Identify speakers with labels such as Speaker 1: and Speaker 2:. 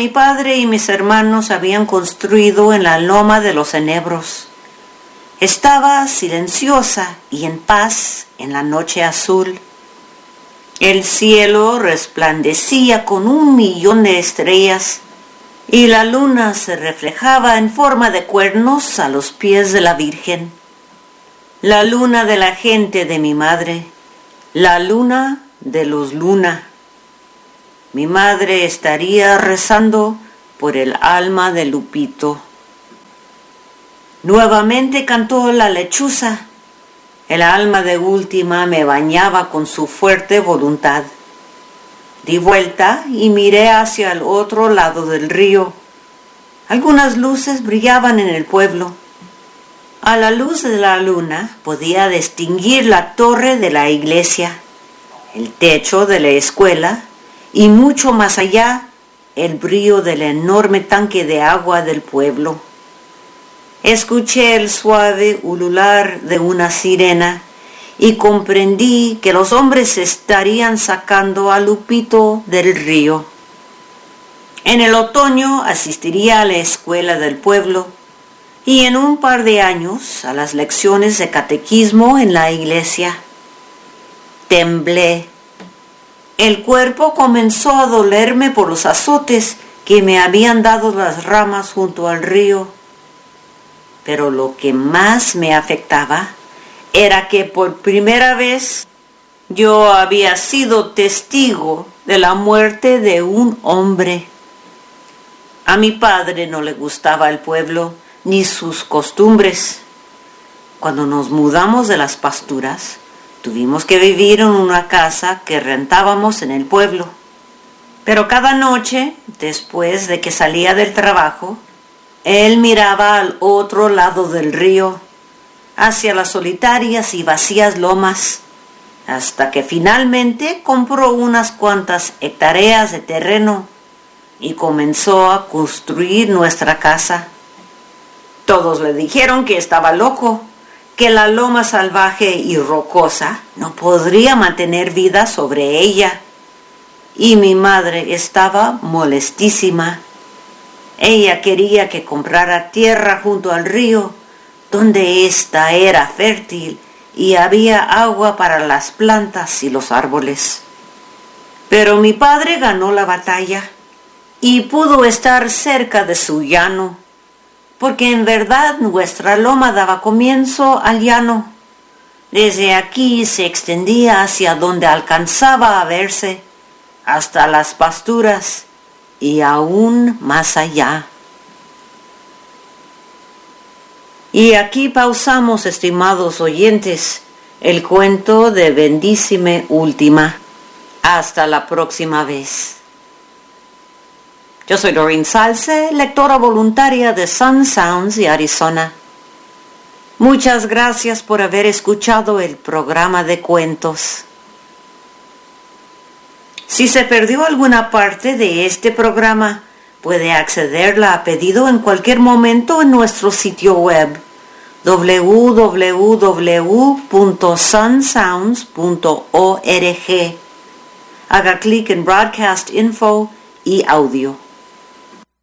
Speaker 1: mi padre y mis hermanos habían construido en la loma de los enebros. Estaba silenciosa y en paz en la noche azul. El cielo resplandecía con 1,000,000 de estrellas y la luna se reflejaba en forma de cuernos a los pies de la Virgen. La luna de la gente de mi madre, la luna de los Luna. Mi madre estaría rezando por el alma de Lupito. Nuevamente cantó la lechuza. El alma de Última me bañaba con su fuerte voluntad. Di vuelta y miré hacia el otro lado del río. Algunas luces brillaban en el pueblo. A la luz de la luna podía distinguir la torre de la iglesia, el techo de la escuela y mucho más allá el brillo del enorme tanque de agua del pueblo. Escuché el suave ulular de una sirena y comprendí que los hombres estarían sacando a Lupito del río. En el otoño asistiría a la escuela del pueblo y en un par de años a las lecciones de catequismo en la iglesia. Temblé. El cuerpo comenzó a dolerme por los azotes que me habían dado las ramas junto al río. Pero lo que más me afectaba era que por primera vez yo había sido testigo de la muerte de un hombre. A mi padre no le gustaba el pueblo ni sus costumbres. Cuando nos mudamos de las pasturas, tuvimos que vivir en una casa que rentábamos en el pueblo. Pero cada noche, después de que salía del trabajo, él miraba al otro lado del río, hacia las solitarias y vacías lomas, hasta que finalmente compró unas cuantas hectáreas de terreno y comenzó a construir nuestra casa. Todos le dijeron que estaba loco, que la loma salvaje y rocosa no podría mantener vida sobre ella. Y mi madre estaba molestísima. Ella quería que comprara tierra junto al río, donde ésta era fértil y había agua para las plantas y los árboles. Pero mi padre ganó la batalla y pudo estar cerca de su llano, porque en verdad nuestra loma daba comienzo al llano. Desde aquí se extendía hacia donde alcanzaba a verse, hasta las pasturas y aún más allá. Y aquí pausamos, estimados oyentes, el cuento de Bendísime Última. Hasta la próxima vez. Yo soy Doreen Salce, lectora voluntaria de Sun Sounds de Arizona. Muchas gracias por haber escuchado el programa de cuentos. Si se perdió alguna parte de este programa, puede accederla a pedido en cualquier momento en nuestro sitio web www.sunsounds.org. Haga clic en Broadcast Info y Audio.